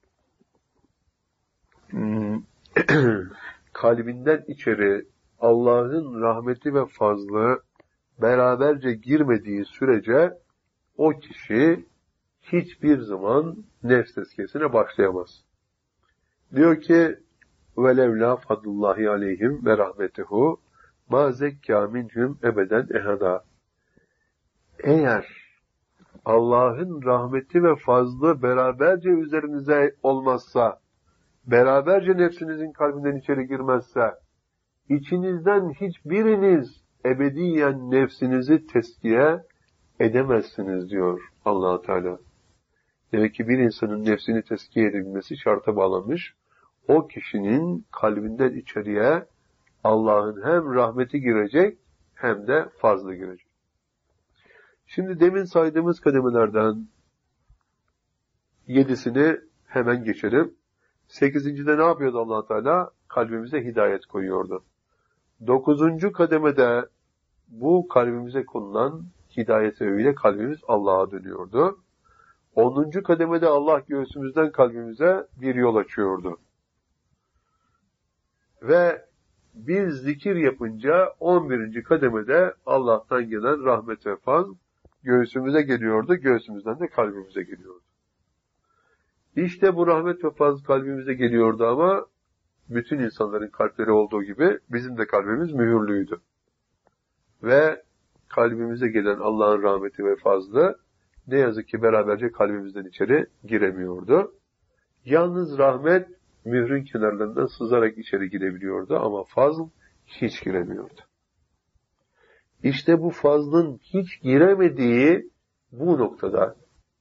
kalbinden içeri Allah'ın rahmeti ve fazlı beraberce girmediği sürece o kişi hiçbir zaman nefs tezkiyesine başlayamaz. Diyor ki وَلَوْلَا فَضْلُ اللّٰهِ عَلَيْهِمْ وَرَحْمَتُهُ مَا زَكَّى مِنْهُمْ اَبَدًا ehada. Eğer Allah'ın rahmeti ve fazlı beraberce üzerinize olmazsa, beraberce nefsinizin kalbinden içeri girmezse, içinizden hiçbiriniz ebediyen nefsinizi teskiye edemezsiniz diyor Allah Teala. Demek ki bir insanın nefsini teskiye edebilmesi şarta bağlanmış. O kişinin kalbinden içeriye Allah'ın hem rahmeti girecek hem de fazlı girecek. Şimdi demin saydığımız kademelerden yedisini hemen geçelim. Sekizincide ne yapıyordu Allah Teala? Kalbimize hidayet koyuyordu. Dokuzuncu kademede bu kalbimize konulan hidayet sebebiyle kalbimiz Allah'a dönüyordu. Onuncu kademede Allah göğsümüzden kalbimize bir yol açıyordu. Ve bir zikir yapınca on birinci kademede Allah'tan gelen rahmet ve fazl göğsümüze geliyordu, göğsümüzden de kalbimize geliyordu. İşte bu rahmet ve fazl kalbimize geliyordu ama bütün insanların kalpleri olduğu gibi bizim de kalbimiz mühürlüydü. Ve kalbimize gelen Allah'ın rahmeti ve fazlı ne yazık ki beraberce kalbimizden içeri giremiyordu. Yalnız rahmet mührün kenarlarından sızarak içeri girebiliyordu ama fazl hiç giremiyordu. İşte bu fazlın hiç giremediği bu noktada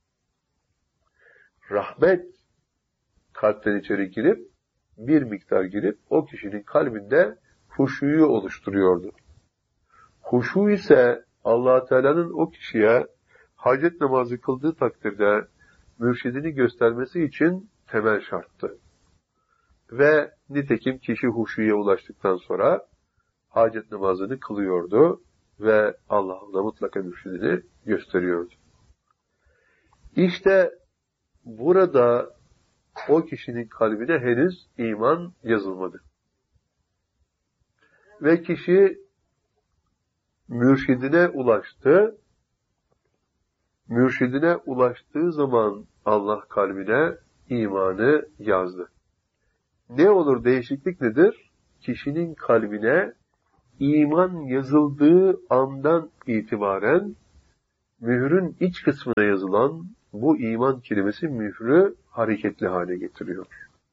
rahmet kalpten içeri girip bir miktar girip o kişinin kalbinde huşuyu oluşturuyordu. Huşu ise Allah Teala'nın o kişiye hacet namazı kıldığı takdirde mürşidini göstermesi için temel şarttı. Ve nitekim kişi huşuya ulaştıktan sonra hacet namazını kılıyordu ve Allah ona mutlaka mürşidini gösteriyordu. İşte burada o kişinin kalbine henüz iman yazılmadı. Ve kişi mürşidine ulaştı. Mürşidine ulaştığı zaman Allah kalbine imanı yazdı. Ne olur, değişiklik nedir? Kişinin kalbine iman yazıldığı andan itibaren mührün iç kısmına yazılan bu iman kelimesi mührü hareketli hale getiriyor.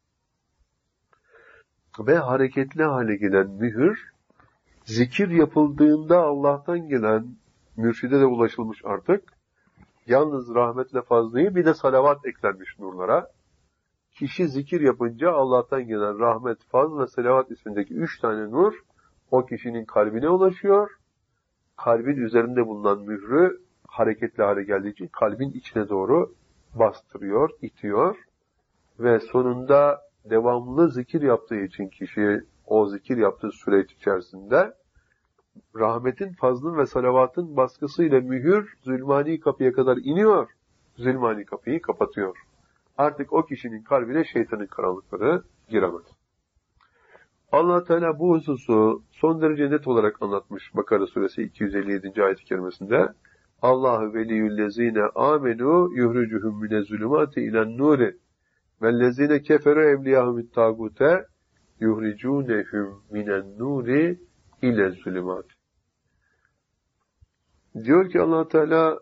Ve hareketli hale gelen mühür, zikir yapıldığında Allah'tan gelen, mürşide de ulaşılmış artık, yalnız rahmetle fazlayı bir de salavat eklenmiş nurlara. Kişi zikir yapınca Allah'tan gelen rahmet, faz ve salavat ismindeki üç tane nur, o kişinin kalbine ulaşıyor. Kalbin üzerinde bulunan mührü hareketli hale geldiği için kalbin içine doğru bastırıyor, itiyor. Ve sonunda devamlı zikir yaptığı için kişi o zikir yaptığı süreç içerisinde rahmetin, fazlın ve salavatın baskısıyla mühür zulmani kapıya kadar iniyor. Zulmani kapıyı kapatıyor. Artık o kişinin kalbine şeytanın karanlıkları giremez. Allah Teala bu hususu son derece net olarak anlatmış Bakara suresi iki yüz elli yedinci ayet-i kerimesinde. Allahu veliyyüllezine amenu yuhricuhum minez-zulumati ilen-nuri vellezine keferu evliyahumut tagute yuhricunehum minen-nuri ile-zulumati. Diyor ki Allah Teala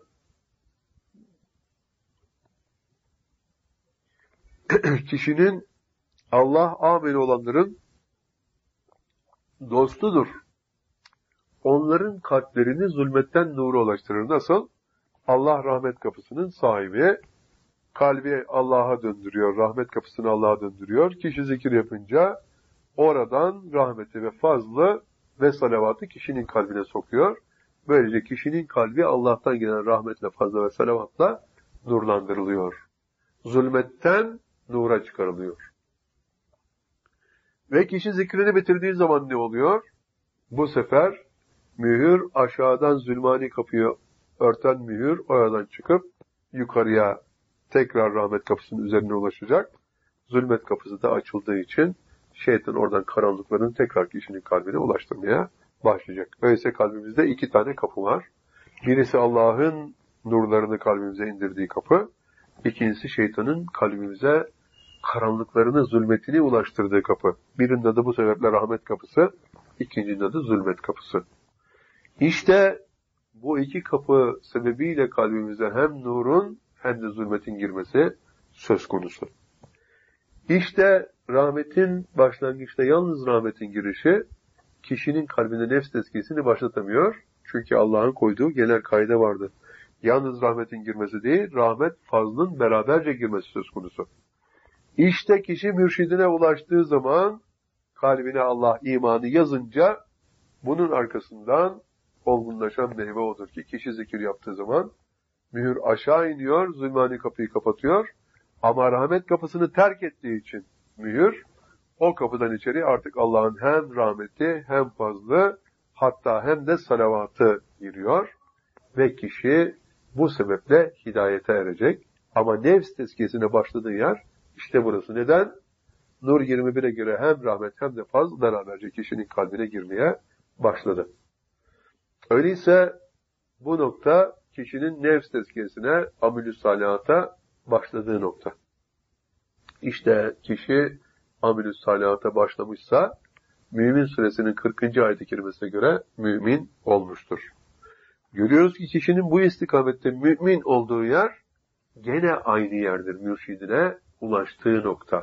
kişinin Allah ameli olanların dostudur. Onların kalplerini zulmetten nura ulaştırır. Nasıl? Allah rahmet kapısının sahibi. Kalbi Allah'a döndürüyor. Rahmet kapısını Allah'a döndürüyor. Kişi zikir yapınca oradan rahmeti ve fazlı ve salavatı kişinin kalbine sokuyor. Böylece kişinin kalbi Allah'tan gelen rahmetle, fazla ve salavatla nurlandırılıyor. Zulmetten nura çıkarılıyor. Ve kişi zikrini bitirdiği zaman ne oluyor? Bu sefer mühür aşağıdan zulmani kapıyı örten mühür oradan çıkıp yukarıya tekrar rahmet kapısının üzerine ulaşacak. Zulmet kapısı da açıldığı için şeytan oradan karanlıklarını tekrar kişinin kalbine ulaştırmaya başlayacak. Öyleyse kalbimizde iki tane kapı var. Birisi Allah'ın nurlarını kalbimize indirdiği kapı. İkincisi şeytanın kalbimize karanlıklarını, zulmetini ulaştırdığı kapı. Birinin adı bu sebeple rahmet kapısı, ikincinin adı zulmet kapısı. İşte bu iki kapı sebebiyle kalbimize hem nurun hem de zulmetin girmesi söz konusu. İşte rahmetin başlangıçta yalnız rahmetin girişi kişinin kalbine nefs tezkiyesini başlatamıyor. Çünkü Allah'ın koyduğu genel kaide vardı. Yalnız rahmetin girmesi değil, rahmet fazlın beraberce girmesi söz konusu. İşte kişi mürşidine ulaştığı zaman kalbine Allah imanı yazınca bunun arkasından olgunlaşan meyve odur ki kişi zikir yaptığı zaman mühür aşağı iniyor, zulmani kapıyı kapatıyor ama rahmet kapısını terk ettiği için mühür o kapıdan içeri artık Allah'ın hem rahmeti hem fazlı hatta hem de salavatı giriyor ve kişi bu sebeple hidayete erecek. Ama nefs tezkiyesine başladığı yer işte burası. Neden? Nur yirmi bire göre hem rahmet hem de fazl beraberce kişinin kalbine girmeye başladı. Öyleyse bu nokta kişinin nefs tezkiyesine, amel-ü salihata başladığı nokta. İşte kişi amel-ü salihata başlamışsa Mümin Suresinin kırkıncı ayet-i kerimesine göre mümin olmuştur. Görüyoruz ki kişinin bu istikamette mümin olduğu yer gene aynı yerdir mürşidine ulaştığı nokta.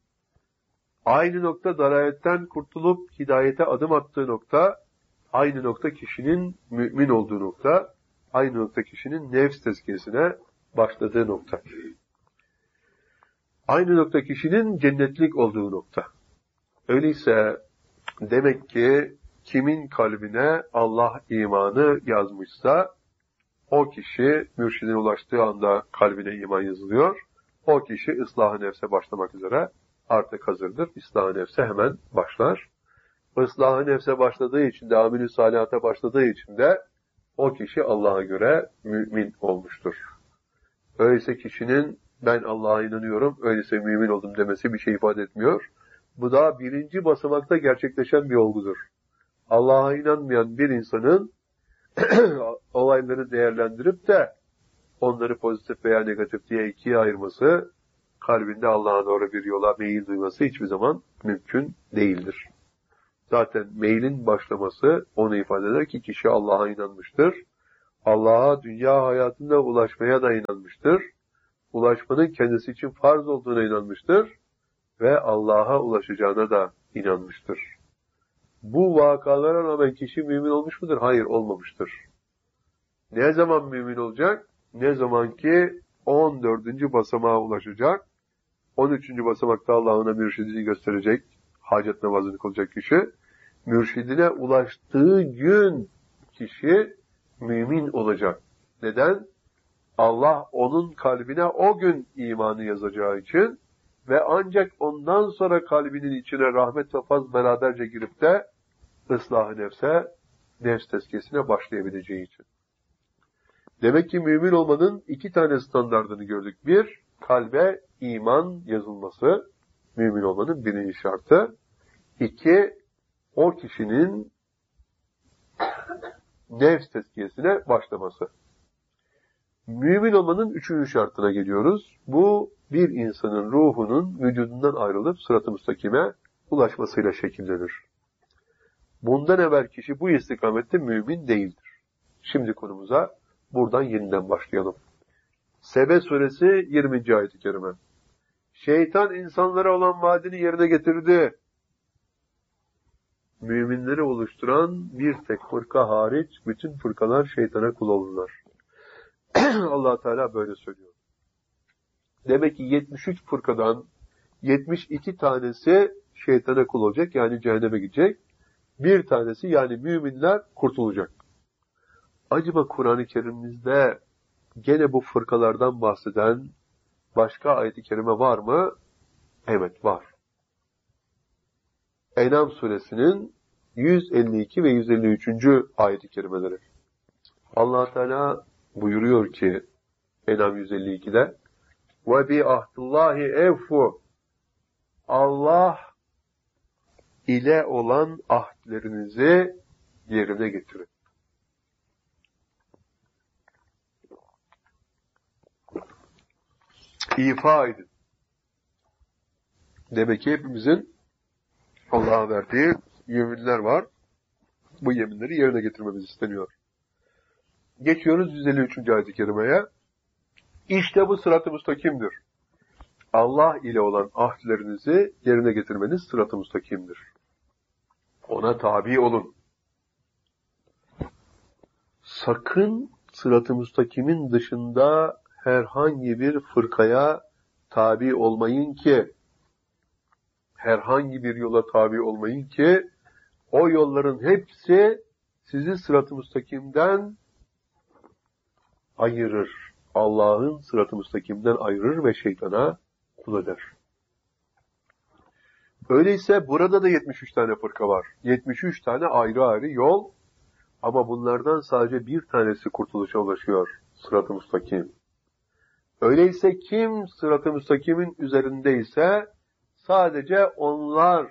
Aynı nokta dalaletten kurtulup hidayete adım attığı nokta, aynı nokta kişinin mümin olduğu nokta, aynı nokta kişinin nefs tezkiyesine başladığı nokta. Aynı nokta kişinin cennetlik olduğu nokta. Öyleyse demek ki kimin kalbine Allah imanı yazmışsa o kişi mürşidine ulaştığı anda kalbine iman yazılıyor. O kişi ıslah-ı nefse başlamak üzere artık hazırdır. İslah-ı nefse hemen başlar. Islah-ı nefse başladığı için de, amel-i salihata başladığı için de o kişi Allah'a göre mümin olmuştur. Öyleyse kişinin ben Allah'a inanıyorum, öyleyse mümin oldum demesi bir şey ifade etmiyor. Bu da birinci basamakta gerçekleşen bir olgudur. Allah'a inanmayan bir insanın olayları değerlendirip de onları pozitif veya negatif diye ikiye ayırması, kalbinde Allah'a doğru bir yola meyil duyması hiçbir zaman mümkün değildir. Zaten meylin başlaması onu ifade eder ki kişi Allah'a inanmıştır. Allah'a dünya hayatında ulaşmaya da inanmıştır. Ulaşmanın kendisi için farz olduğuna inanmıştır ve Allah'a ulaşacağına da inanmıştır. Bu vakalara rağmen kişi mümin olmuş mudur? Hayır, olmamıştır. Ne zaman mümin olacak? Ne zaman ki on dördüncü basamağa ulaşacak, on üçüncü basamakta Allah ona mürşidini gösterecek, hacet namazını kılacak kişi, mürşidine ulaştığı gün kişi mümin olacak. Neden? Allah onun kalbine o gün imanı yazacağı için ve ancak ondan sonra kalbinin içine rahmet ve faz beraberce girip de ıslah-ı nefse, nefs tezkiyesine başlayabileceği için. Demek ki mümin olmanın iki tane standardını gördük. Bir, kalbe iman yazılması, mümin olmanın birinci şartı. İki, o kişinin nefs tezkiyesine başlaması. Mümin olmanın üçüncü şartına geliyoruz. Bu, bir insanın ruhunun vücudundan ayrılıp sırat-ı müstakime ulaşmasıyla şekillenir. Bundan evvel kişi bu istikamette mümin değildir. Şimdi konumuza buradan yeniden başlayalım. Sebe suresi yirminci ayet-i kerime. Şeytan insanlara olan vaadini yerine getirdi. Müminleri oluşturan bir tek fırka hariç bütün fırkalar şeytana kul olurlar. Allah Teala böyle söylüyor. Demek ki yetmiş üç fırkadan yetmiş iki tanesi şeytana kul olacak, yani cehenneme gidecek. Bir tanesi, yani müminler, kurtulacak. Acaba Kur'an-ı Kerim'imizde gene bu fırkalardan bahseden başka ayet-i kerime var mı? Evet, var. En'am suresinin yüz elli iki ve yüz elli üçüncü ayet-i kerimeleri. Allah Teala buyuruyor ki En'am yüz elli ikide ve bi ahdillahi evfu, Allah ile olan ahdlerinizi yerine getirin. İfa edin. Demek ki hepimizin Allah'a verdiği yeminler var. Bu yeminleri yerine getirmemiz isteniyor. Geçiyoruz yüz elli üçüncü ayet-i kerimeye. İşte bu sırat-ı müstakimdir. Allah ile olan ahdlerinizi yerine getirmeniz sırat-ı müstakimdir. Ona tabi olun. Sakın sırat-ı müstakimin dışında herhangi bir fırkaya tabi olmayın ki, herhangi bir yola tabi olmayın ki, o yolların hepsi sizi sırat-ı müstakimden ayırır. Allah'ın sırat-ı müstakimden ayırır ve şeytana kul eder. Öyleyse burada da yetmiş üç tane fırka var. yetmiş üç tane ayrı ayrı yol, ama bunlardan sadece bir tanesi kurtuluşa ulaşıyor. Sırat-ı müstakim. Öyleyse kim sırat-ı müstakimin üzerindeyse sadece onlar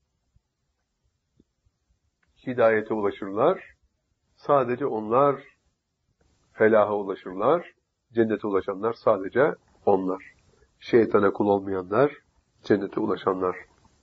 hidayete ulaşırlar. Sadece onlar felaha ulaşırlar. Cennete ulaşanlar sadece onlar. Şeytana kul olmayanlar, cennete ulaşanlar.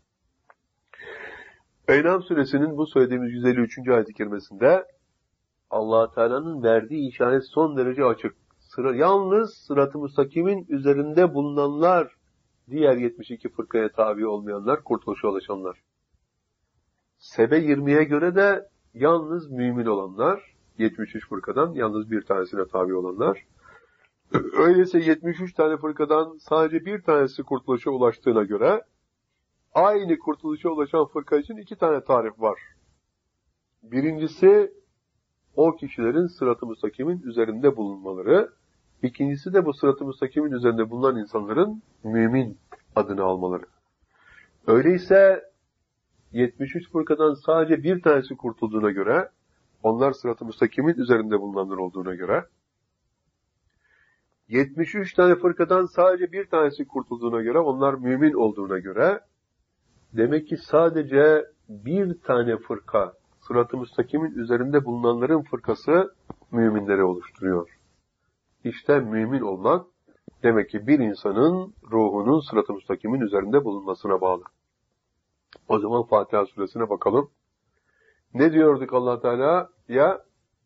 En'am suresinin bu söylediğimiz yüz elli üçüncü ayet-i kerimesinde Allah Teala'nın verdiği işaret son derece açık. Sıra, yalnız sırat-ı müstakimin üzerinde bulunanlar, diğer yetmiş iki fırkaya tabi olmayanlar, kurtuluşa ulaşanlar. Sebe yirmiye göre de yalnız mümin olanlar, yetmiş üç fırkadan yalnız bir tanesine tabi olanlar. Öyleyse yetmiş üç tane fırkadan sadece bir tanesi kurtuluşa ulaştığına göre, aynı kurtuluşa ulaşan fırka için iki tane tarif var. Birincisi, o kişilerin sırat-ı müstakimin üzerinde bulunmaları. İkincisi de bu sırat-ı müstakimin üzerinde bulunan insanların mümin adını almaları. Öyleyse yetmiş üç fırkadan sadece bir tanesi kurtulduğuna göre, onlar sırat-ı müstakimin üzerinde bulunanlar olduğuna göre, yetmiş üç tane fırkadan sadece bir tanesi kurtulduğuna göre, onlar mümin olduğuna göre, demek ki sadece bir tane fırka, sırat-ı müstakimin üzerinde bulunanların fırkası müminleri oluşturuyor. İşte mümin olmak, demek ki bir insanın ruhunun sırat-ı müstakimin üzerinde bulunmasına bağlı. O zaman Fatiha suresine bakalım. Ne diyorduk Allah Teala? Ya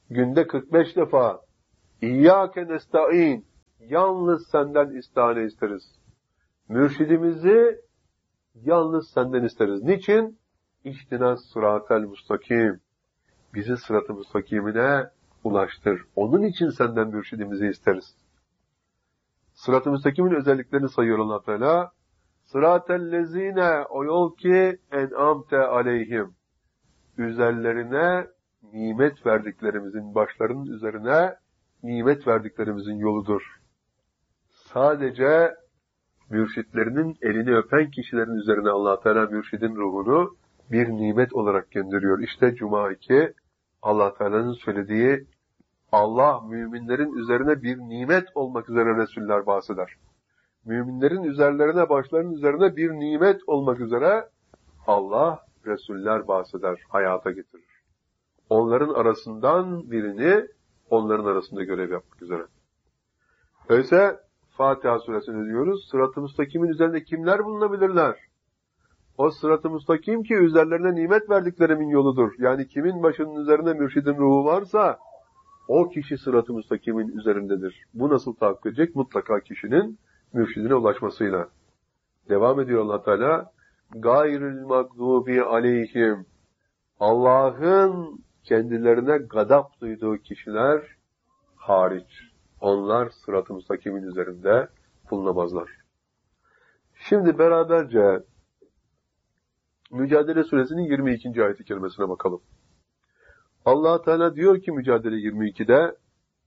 günde kırk beş defa İyyâke nesta'in, yalnız senden istihane isteriz. Mürşidimizi yalnız senden isteriz. Niçin? İhtinas sıratel mustakim. Bizi sırat-ı mustakimine ulaştır. Onun için senden mürşidimizi isteriz. Sırat-ı müstakimin özelliklerini sayıyor Allah Teala. Sıratellezine, o yol ki en'amte aleyhim. Üzerlerine nimet verdiklerimizin, başlarının üzerine nimet verdiklerimizin yoludur. Sadece mürşitlerinin elini öpen kişilerin üzerine Allah Teala mürşidin ruhunu bir nimet olarak gönderiyor. İşte Cuma iki Allah Teala'nın söylediği, Allah müminlerin üzerine bir nimet olmak üzere Resuller bahseder. Müminlerin üzerlerine, başlarının üzerine bir nimet olmak üzere Allah Resuller bahseder, hayata getirir. Onların arasından birini onların arasında görev yapmak üzere. Öyleyse Fatiha suresini diyoruz. Sırat-ı müstakimin üzerinde kimler bulunabilirler? O sırat-ı müstakim ki üzerlerine nimet verdiklerimin yoludur. Yani kimin başının üzerinde mürşidin ruhu varsa o kişi sırat-ı müstakimin üzerindedir. Bu nasıl tahakkuk edecek? Mutlaka kişinin mürşidine ulaşmasıyla. Devam ediyor Allah Teala. Gayril mağdubi aleyhim. Allah'ın kendilerine gadap duyduğu kişiler hariç. Onlar sırat-ı müstakimin üzerinde bulunamazlar. Şimdi beraberce Mücadele Suresinin yirmi ikinci ayet-i kerimesine bakalım. Allah Teala diyor ki Mücadele yirmi ikide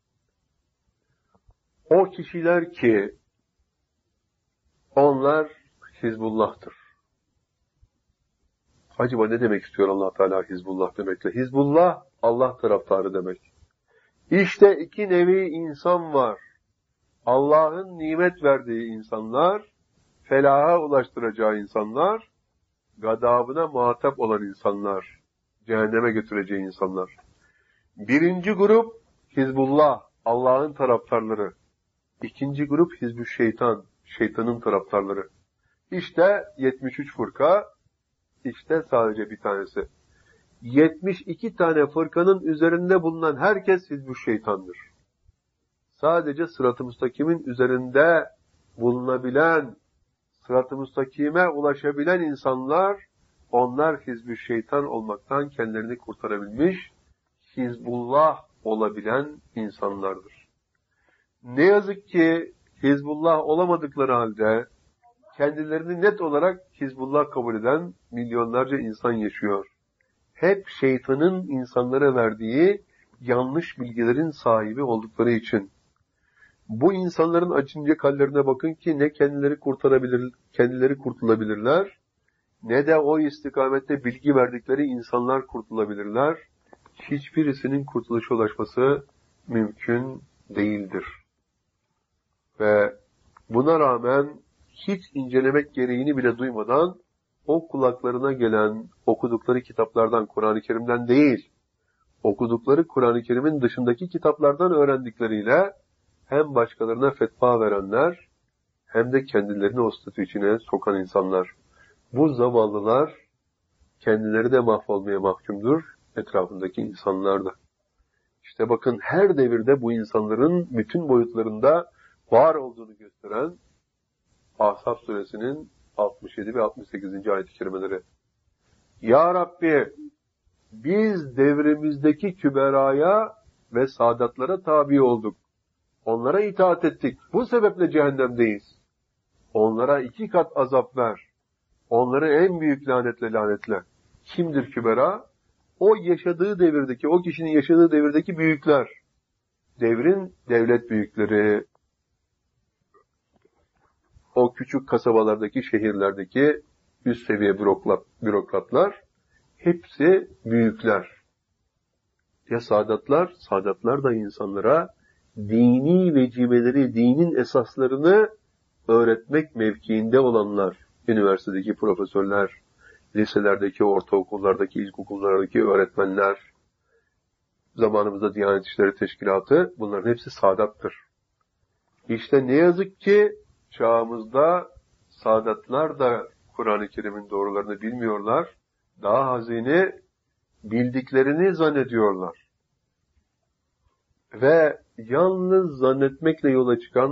o kişiler ki onlar Hizbullah'tır. Acaba ne demek istiyor Allah Teala Hizbullah demekle? Hizbullah Allah taraftarı demek. İşte iki nevi insan var. Allah'ın nimet verdiği insanlar, felaha ulaştıracağı insanlar, gadabına muhatap olan insanlar, cehenneme götüreceği insanlar. Birinci grup Hizbullah, Allah'ın taraftarları. İkinci grup Hizbü Şeytan, şeytanın taraftarları. İşte yetmiş üç fırka, işte sadece bir tanesi. yetmiş iki tane fırkanın üzerinde bulunan herkes Hizbü Şeytan'dır. Sadece sırat-ı müstakimin üzerinde bulunabilen, sırat-ı müstakime ulaşabilen insanlar, onlar Hizbü Şeytan olmaktan kendilerini kurtarabilmiş, Hizbullah olabilen insanlardır. Ne yazık ki Hizbullah olamadıkları halde, kendilerini net olarak Hizbullah kabul eden milyonlarca insan yaşıyor. Hep şeytanın insanlara verdiği yanlış bilgilerin sahibi oldukları için. Bu insanların acınacak hallerine bakın ki ne kendileri kurtarabilir, kendileri kurtulabilirler, ne de o istikamette bilgi verdikleri insanlar kurtulabilirler. Hiçbirisinin kurtuluşa ulaşması mümkün değildir. Ve buna rağmen hiç incelemek gereğini bile duymadan o kulaklarına gelen okudukları kitaplardan, Kur'an-ı Kerim'den değil, okudukları Kur'an-ı Kerim'in dışındaki kitaplardan öğrendikleriyle hem başkalarına fetva verenler hem de kendilerini o statü içine sokan insanlar. Bu zavallılar kendileri de mahvolmaya mahkumdur, etrafındaki insanlar da. İşte bakın her devirde bu insanların bütün boyutlarında var olduğunu gösteren Ahzab suresinin altmış yedi ve altmış sekizinci ayet-i kerimeleri. Ya Rabbi, biz devrimizdeki küberaya ve saadatlara tabi olduk. Onlara itaat ettik. Bu sebeple cehennemdeyiz. Onlara iki kat azap ver. Onları en büyük lanetle lanetle. Kimdir kübera? O yaşadığı devirdeki, o kişinin yaşadığı devirdeki büyükler. Devrin devlet büyükleri, o küçük kasabalardaki, şehirlerdeki üst seviye bürokrat, bürokratlar, hepsi büyükler. Ya saadatlar, saadatlar da insanlara dini vecibeleri, dinin esaslarını öğretmek mevkiinde olanlar, üniversitedeki profesörler, liselerdeki, ortaokullardaki, ilkokullardaki öğretmenler, zamanımızda Diyanet İşleri Teşkilatı, bunların hepsi saadattır. İşte ne yazık ki çağımızda saadatlar da Kur'an-ı Kerim'in doğrularını bilmiyorlar, daha hazine bildiklerini zannediyorlar. ve yalnız zannetmekle yola çıkan